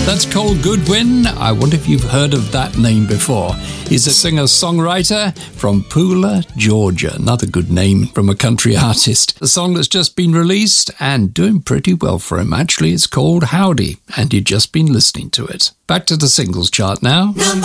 That's Cole Goodwin. I wonder if you've heard of that name before. He's a singer-songwriter from Pooler, Georgia. Another good name from a country artist. The song that's just been released and doing pretty well for him. Actually, it's called Howdy, and you've just been listening to it. Back to the singles chart now. Number